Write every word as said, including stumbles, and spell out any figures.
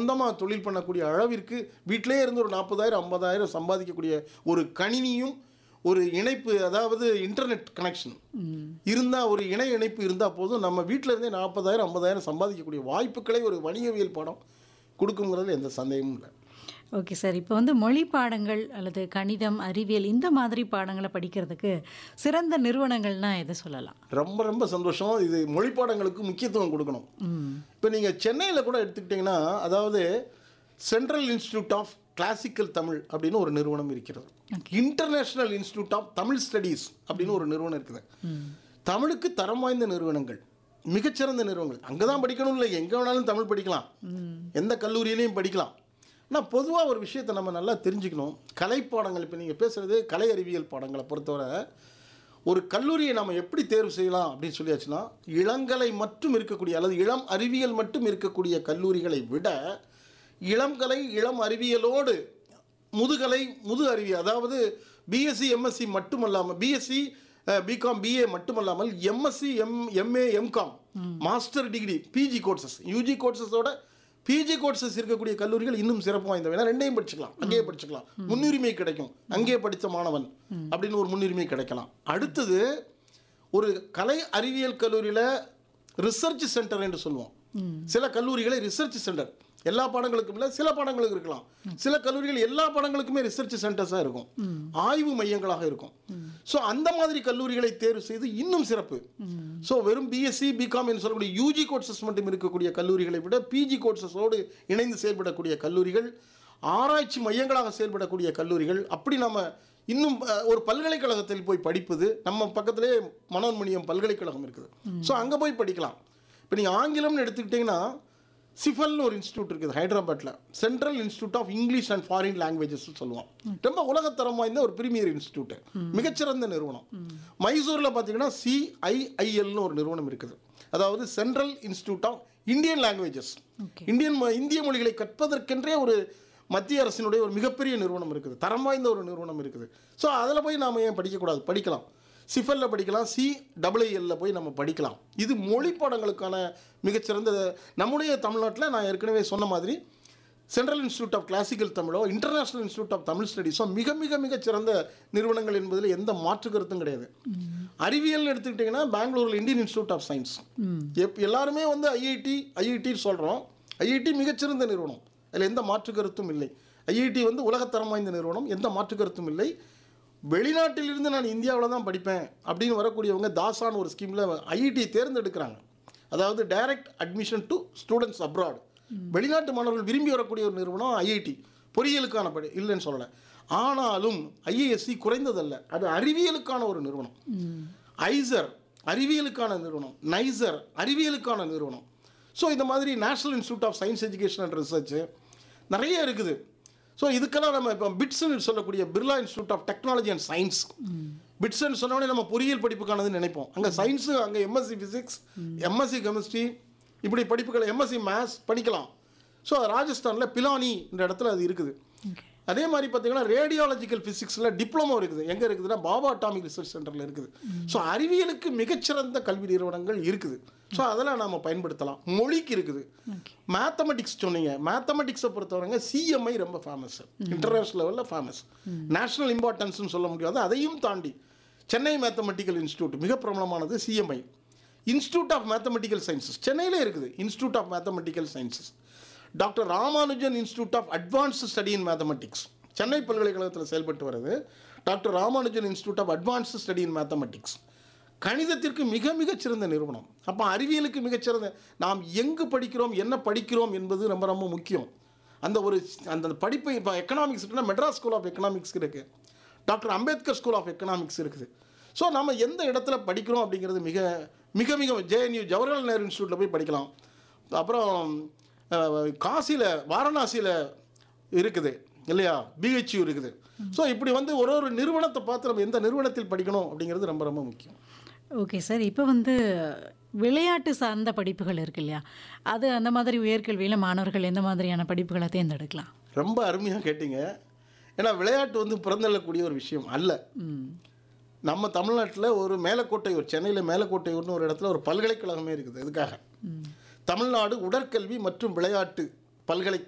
சொந்தமாக தொழில் பண்ணக்கூடிய அளவிற்கு வீட்டிலே இருந்து ஒரு நாற்பதாயிரம் ஐம்பதாயிரம் சம்பாதிக்கக்கூடிய ஒரு கணினியும் ஒரு இணைப்பு, அதாவது இன்டர்நெட் கனெக்ஷன் இருந்தால், ஒரு இணைய இணைப்பு இருந்தால் போதும் நம்ம வீட்டில் இருந்தே நாற்பதாயிரம் ஐம்பதாயிரம் சம்பாதிக்கக்கூடிய வாய்ப்புகளை ஒரு வணிகவியல் பாடம் கொடுக்குங்கிறதுல எந்த சந்தேகமும் இல்லை. Okay sir. இப்போ வந்து மொழி பாடங்கள் அல்லது கணிதம், அறிவியல் இந்த மாதிரி பாடங்களை படிக்கிறதுக்கு சிறந்த நிறுவனங்கள்னா எதை சொல்லலாம்? ரொம்ப ரொம்ப சந்தோஷம். இது மொழி பாடங்களுக்கு முக்கியத்துவம் கொடுக்கணும். இப்போ நீங்கள் சென்னையில் கூட எடுத்துக்கிட்டிங்கன்னா, அதாவது central institute of classical Tamil அப்படின்னு ஒரு நிறுவனம் இருக்கிறது. International institute of Tamil studies அப்படின்னு ஒரு நிறுவனம் இருக்குது. தமிழுக்கு தரம் வாய்ந்த நிறுவனங்கள், மிகச்சிறந்த நிறுவனங்கள். அங்கே தான் படிக்கணும் இல்லை, எங்கே வேணாலும் தமிழ் படிக்கலாம், எந்த கல்லூரியிலையும் படிக்கலாம். ஆனால் பொதுவாக ஒரு விஷயத்தை நம்ம நல்லா தெரிஞ்சுக்கணும். கலை பாடங்கள், இப்போ நீங்கள் பேசுகிறது கலை அறிவியல் பாடங்களை பொறுத்தவரை ஒரு கல்லூரியை நம்ம எப்படி தேர்வு செய்யலாம் அப்படின்னு சொல்லியாச்சுன்னா, இளங்கலை மட்டும் இருக்கக்கூடிய அல்லது இளம் அறிவியல் மட்டும் இருக்கக்கூடிய கல்லூரிகளை விட இளங்கலை இளம் அறிவியலோடு முதுகலை முது அறிவியல், அதாவது பிஎஸ்சி எம்எஸ்சி மட்டுமல்லாமல், பிஎஸ்சி பிகாம் பிஏ மட்டுமல்லாமல் MSc M MA M Com master degree PG courses, UG கோர்சஸோட PG courses இருக்கக்கூடிய கல்லூரிகள் இன்னும் சிறப்பு வாய்ந்தவை. ஏன்னா ரெண்டையும் படிச்சுக்கலாம், அங்கேயே படிச்சுக்கலாம், முன்னுரிமை கிடைக்கும். அங்கேயே படித்த மாணவன் அப்படின்னு ஒரு முன்னுரிமை கிடைக்கலாம். அடுத்தது ஒரு கலை அறிவியல் கல்லூரியில் ரிசர்ச் சென்டர் என்று சொல்லுவோம். சில கல்லூரிகளை ரிசர்ச் சென்டர், எல்லா பாடங்களுக்கும் இல்லை, சில பாடங்களுக்கு இருக்கலாம். சில கல்லூரிகள் எல்லா பாடங்களுக்குமே ரிசர்ச் சென்டர்ஸாக இருக்கும், ஆய்வு மையங்களாக இருக்கும். ஸோ அந்த மாதிரி கல்லூரிகளை தேர்வு செய்து இன்னும் சிறப்பு. ஸோ வெறும் பிஎஸ்சி பிகாம் என்று சொல்லக்கூடிய யூஜி கோர்சஸ் மட்டும் இருக்கக்கூடிய கல்லூரிகளை விட பிஜி கோர்சஸோடு இணைந்து செயல்படக்கூடிய கல்லூரிகள், ஆராய்ச்சி மையங்களாக செயல்படக்கூடிய கல்லூரிகள், அப்படி நம்ம இன்னும் ஒரு பல்கலைக்கழகத்தில் போய் படிப்பது, நம்ம பக்கத்திலே மனோன்மணியம் பல்கலைக்கழகம் இருக்குது. ஸோ அங்கே போய் படிக்கலாம். இப்போ நீங்கள் ஆங்கிலம்னு எடுத்துக்கிட்டிங்கன்னா, சிஃபல்னு ஒரு இன்ஸ்டியூட் இருக்குது ஹைதராபாத்தில், central institute of English and foreign languages சொல்லுவோம். ரொம்ப உலகத்தரம் வாய்ந்த ஒரு பிரீமியர் இன்ஸ்டியூட், மிகச்சிறந்த நிறுவனம். மைசூரில் பார்த்தீங்கன்னா சிஐஐஎல்னு ஒரு நிறுவனம் இருக்குது, அதாவது central institute of Indian languages. Indian இந்திய மொழிகளை கற்பதற்கென்றே ஒரு மத்திய அரசினுடைய ஒரு மிகப்பெரிய நிறுவனம் இருக்குது, தரம் வாய்ந்த ஒரு நிறுவனம் இருக்குது. ஸோ அதில் போய் நாம் ஏன் படிக்கக்கூடாது? படிக்கலாம். சிஃபலில் படிக்கலாம், சி டபிள்யூஎல்ல போய் நம்ம படிக்கலாம். இது மொழி பாடங்களுக்கான மிகச்சிறந்த. நம்முடைய தமிழ்நாட்டில் நான் ஏற்கனவே சொன்ன மாதிரி central institute of classical தமிழோ international institute of Tamil ஸ்டடீஸோ மிக மிக மிகச்சிறந்த நிறுவனங்கள் என்பதில் எந்த மாற்று கருத்தும் கிடையாது. அறிவியல்னு எடுத்துக்கிட்டிங்கன்னா, பெங்களூரில் இந்தியன் இன்ஸ்டியூட் ஆஃப் சயின்ஸ், எப் எல்லாருமே வந்து ஐஐடி ஐஐடி சொல்கிறோம். ஐஐடி மிகச்சிறந்த நிறுவனம், அதில் எந்த மாற்று கருத்தும் இல்லை. ஐஐடி வந்து உலகத்தரம் வாய்ந்த நிறுவனம், எந்த மாற்று கருத்தும் இல்லை. வெளிநாட்டிலிருந்து நான் இந்தியாவில் தான் படிப்பேன் அப்படின்னு வரக்கூடியவங்க தாசான் ஒரு ஸ்கீமில் ஐஐடி தேர்ந்தெடுக்கிறாங்க. அதாவது direct admission to students abroad. வெளிநாட்டு மாணவர்கள் விரும்பி வரக்கூடிய ஒரு நிறுவனம் ஐஐடி. பொறியியலுக்கான படி இல்லைன்னு சொல்லலை, ஆனாலும் ஐஏஎஸ்சி குறைந்ததல்ல, அது அறிவியலுக்கான ஒரு நிறுவனம். ஐசர் அறிவியலுக்கான நிறுவனம், நைசர் அறிவியலுக்கான நிறுவனம். ஸோ இந்த மாதிரி national institute of science education and research நிறைய இருக்குது. ஸோ இதுக்கெல்லாம் நம்ம இப்போ பிட்ஸ்ன்னு சொல்லக்கூடிய Birla institute of technology and science, பிட்ஸ்ன்னு சொன்னோடனே நம்ம பொறியியல் படிப்புக்கானதுன்னு நினைப்போம். அங்கே சயின்ஸு, அங்கே எம்எஸ்சி ஃபிசிக்ஸ், எம்எஸ்சி கெமிஸ்ட்ரி, இப்படி படிப்புகள், எம்எஸ்சி மேத்ஸ் படிக்கலாம். ஸோ ராஜஸ்தானில் பிலானி என்ற இடத்துல அது இருக்குது. அதே மாதிரி பார்த்தீங்கன்னா ரேடியாலஜிக்கல் ஃபிசிக்ஸில் டிப்ளமோ இருக்குது. எங்கே இருக்குதுன்னா பாபா அட்டாமிக் ரிசர்ச் சென்டரில் இருக்குது. ஸோ அறிவியலுக்கு மிகச்சிறந்த கல்வி நிறுவனங்கள் இருக்குது. ஸோ அதெல்லாம் நாம் பயன்படுத்தலாம். மொழிக்கு இருக்குது. மேத்தமெட்டிக்ஸ் சொன்னீங்க, மேத்தமெட்டிக்ஸை பொறுத்தவரைங்க சிஎம்ஐ ரொம்ப ஃபேமஸ், இன்டர்நேஷ்னல் லெவலில் ஃபேமஸ். நேஷனல் இம்பார்ட்டன்ஸ்னு சொல்ல முடியாது, அதையும் தாண்டி சென்னை மேத்தமெட்டிக்கல் இன்ஸ்டியூட் மிக பிரபலமானது. சிஎம்ஐ இன்ஸ்டியூட் ஆஃப் மேத்தமெட்டிக்கல் சயின்சஸ் சென்னையிலே இருக்குது, institute of mathematical sciences. Doctor Ramanujan institute of advanced study in mathematics Chennai பல்கலைக்கழகத்தில் செயல்பட்டு வருது. Doctor Ramanujan institute of advanced study in mathematics கணிதத்திற்கு மிக மிகச்சிறந்த நிறுவனம். அப்போ அறிவியலுக்கு மிகச்சிறந்த, நாம் எங்கு படிக்கிறோம், என்ன படிக்கிறோம் என்பது ரொம்ப ரொம்ப முக்கியம். அந்த ஒரு அந்த படிப்பை இப்போ எக்கனாமிக்ஸ் இருக்குன்னா மெட்ராஸ் ஸ்கூல் ஆஃப் எக்கனாமிக்ஸ் இருக்குது, doctor Ambedkar school of economics இருக்குது. ஸோ நம்ம எந்த இடத்துல படிக்கிறோம் அப்படிங்கிறது மிக மிக மிக ஜேஎன்யூ ஜவஹர்லால் நேரு இன்ஸ்டியூட்டில் போய் படிக்கலாம். அப்புறம் காசியில் வாரணாசியில் இருக்குது இல்லையா, பிஹெச்யூ இருக்குது. ஸோ இப்படி வந்து ஒரு ஒரு நிறுவனத்தை பார்த்து நம்ம எந்த நிறுவனத்தில் படிக்கணும் அப்படிங்கிறது ரொம்ப ரொம்ப முக்கியம். Okay sir. இப்போ வந்து விளையாட்டு சார்ந்த படிப்புகள் இருக்கு இல்லையா, அது அந்த மாதிரி உயர்கல்வியில் மாணவர்கள் எந்த மாதிரியான படிப்புகளை தேர்ந்தெடுக்கலாம்? ரொம்ப அருமையாக கேட்டீங்க. ஏன்னா விளையாட்டு வந்து பிறந்தள்ளக்கூடிய ஒரு விஷயம் அல்ல. நம்ம தமிழ்நாட்டில் ஒரு மேலக்கோட்டை, ஒரு சென்னையில் மேலக்கோட்டையூர்னு ஒரு இடத்துல ஒரு பல்கலைக்கழகமே இருக்குது. இதுக்காக தமிழ்நாடு உடற்கல்வி மற்றும் விளையாட்டு பல்கலை